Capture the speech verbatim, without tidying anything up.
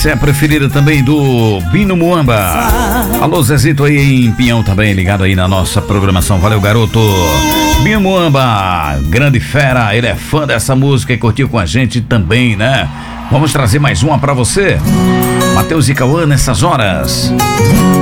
Essa é a preferida também do Bino Muamba. Alô, Zezito aí em Pinhão também, ligado aí na nossa programação. Valeu, garoto. Bino Muamba, grande fera, ele é fã dessa música e curtiu com a gente também, né? Vamos trazer mais uma pra você. Matheus e Cauã nessas horas.